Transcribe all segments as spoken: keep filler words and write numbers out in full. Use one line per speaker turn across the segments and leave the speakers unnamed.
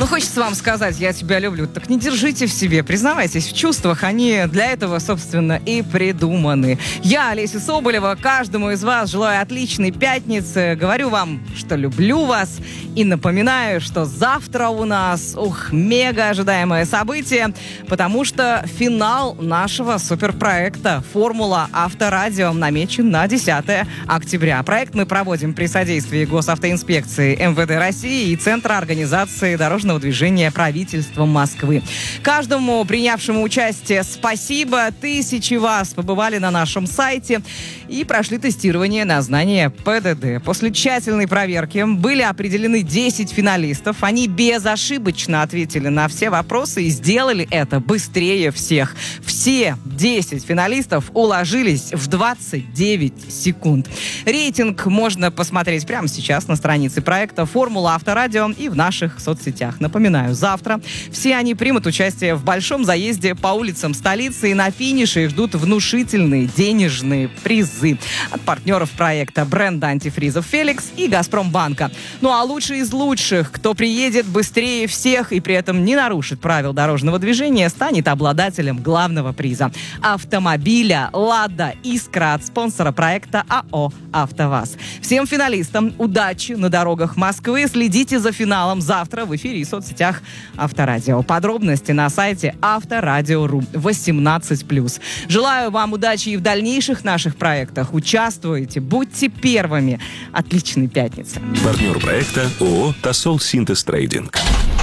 Ну, хочется вам сказать, я тебя люблю. Так не держите в себе, признавайтесь в чувствах. Они для этого, собственно, и придуманы. Я, Олеся Соболева, каждому из вас желаю отличной пятницы. Говорю вам, что люблю вас. И напоминаю, что завтра у нас, ух, мега ожидаемое событие, потому что финал нашего суперпроекта «Формула Авторадио» намечен на десятое октября. Проект мы проводим при содействии Госавтоинспекции эм вэ дэ России и Центра организации дорожного движения правительства Москвы. Каждому принявшему участие спасибо. Тысячи вас побывали на нашем сайте и прошли тестирование на знание пэ дэ дэ. После тщательной проверки были определены десять финалистов. Они безошибочно ответили на все вопросы и сделали это быстрее всех. Все десять финалистов уложились в двадцать девять секунд. Рейтинг можно посмотреть прямо сейчас на странице проекта «Формула Авторадио» и в наших соцсетях. Напоминаю, завтра все они примут участие в большом заезде по улицам столицы, и на финише их ждут внушительные денежные призы от партнеров проекта, бренда антифризов «Феликс» и «Газпромбанка». Ну а лучший из лучших, кто приедет быстрее всех и при этом не нарушит правил дорожного движения, станет обладателем главного приза – автомобиля «Лада Искра» от спонсора проекта а о «АвтоВАЗ». Всем финалистам удачи на дорогах Москвы. Следите за финалом завтра в эфире и соцсетях Авторадио. Подробности на сайте авторадио точка ру. восемнадцать плюс. Желаю вам удачи и в дальнейших наших проектах. Участвуйте, будьте первыми. Отличной пятницы.
Партнер проекта ООО «Тосол Синтез Трейдинг».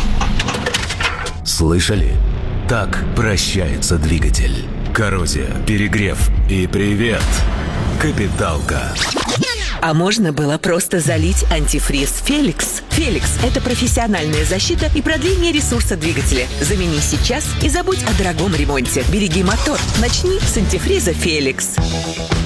Слышали? Так прощается двигатель. Коррозия, перегрев и привет, капиталка.
А можно было просто залить антифриз «Феликс». «Феликс» — это профессиональная защита и продление ресурса двигателя. Замени сейчас и забудь о дорогом ремонте. Береги мотор. Начни с антифриза «Феликс».